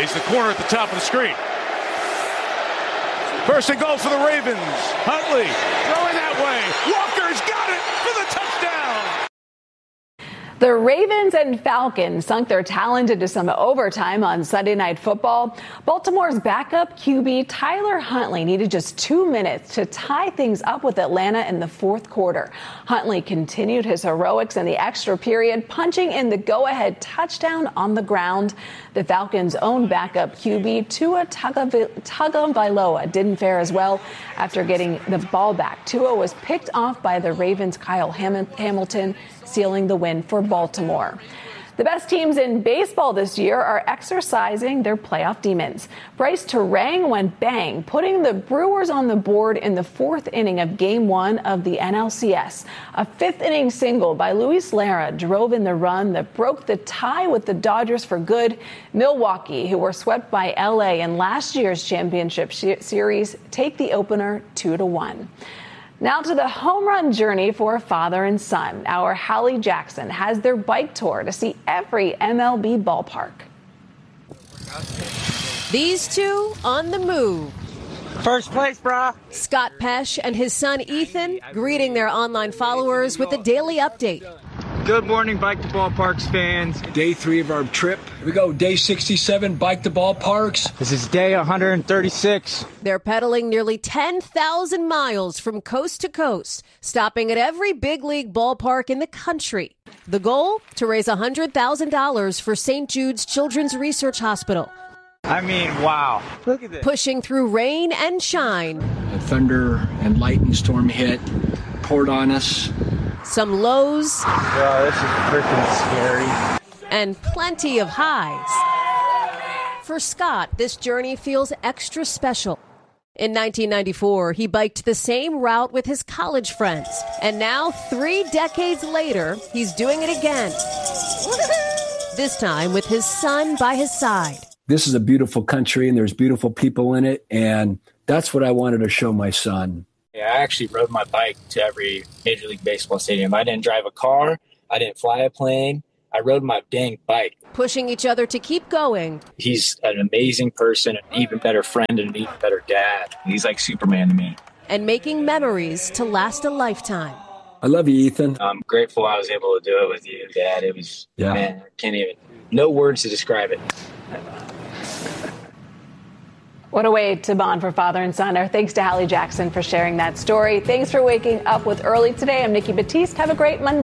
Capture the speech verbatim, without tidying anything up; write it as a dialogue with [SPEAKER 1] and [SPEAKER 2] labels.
[SPEAKER 1] He's the corner at the top of the screen. First and goal for the Ravens. Huntley throwing that way. Walker's got it for the touchdown.
[SPEAKER 2] The Ravens and Falcons sunk their talent into some overtime on Sunday Night Football. Baltimore's backup Q B Tyler Huntley needed just two minutes to tie things up with Atlanta in the fourth quarter. Huntley continued his heroics in the extra period, punching in the go-ahead touchdown on the ground. The Falcons' own backup Q B Tua Tagovailoa didn't fare as well after getting the ball back. Tua was picked off by the Ravens' Kyle Ham- Hamilton, sealing the win for Baltimore. The best teams in baseball this year are exercising their playoff demons. Bryce Terang went bang, putting the Brewers on the board in the fourth inning of Game One of the N L C S. A fifth-inning single by Luis Lara drove in the run that broke the tie with the Dodgers for good. Milwaukee, who were swept by L A in last year's championship series, take the opener two to one. Now to the home run journey for a father and son. Our Hallie Jackson has their bike tour to see every M L B ballpark.
[SPEAKER 3] These two on the move.
[SPEAKER 4] First place, brah.
[SPEAKER 3] Scott Pesh and his son Ethan greeting their online followers with a daily update.
[SPEAKER 4] Good morning, Bike to Ballparks fans.
[SPEAKER 5] Day three of our trip. Here we go, day sixty-seven, Bike to Ballparks.
[SPEAKER 4] This is day one hundred thirty-six.
[SPEAKER 3] They're pedaling nearly ten thousand miles from coast to coast, stopping at every big league ballpark in the country. The goal? To raise one hundred thousand dollars for Saint Jude's Children's Research Hospital.
[SPEAKER 4] I mean, wow. Look at this.
[SPEAKER 3] Pushing through rain and shine.
[SPEAKER 5] A thunder and lightning storm hit, poured on us.
[SPEAKER 3] Some lows.
[SPEAKER 4] Oh, this is freaking scary.
[SPEAKER 3] And plenty of highs. For Scott, this journey feels extra special. In nineteen ninety-four, he biked the same route with his college friends. And now, three decades later, he's doing it again. This time with his son by his side.
[SPEAKER 5] This is a beautiful country, and there's beautiful people in it, and that's what I wanted to show my son.
[SPEAKER 6] Yeah, I actually rode my bike to every Major League Baseball stadium. I didn't drive a car. I didn't fly a plane. I rode my dang bike.
[SPEAKER 3] Pushing each other to keep going.
[SPEAKER 6] He's an amazing person, an even better friend, and an even better dad. He's like Superman to me.
[SPEAKER 3] And making memories to last a lifetime.
[SPEAKER 5] I love you, Ethan.
[SPEAKER 6] I'm grateful I was able to do it with you, Dad. It was, yeah. Man, I can't even, no words to describe it.
[SPEAKER 2] What a way to bond for father and son. Our thanks to Hallie Jackson for sharing that story. Thanks for waking up with Early today. I'm Nikki Batiste. Have a great Monday.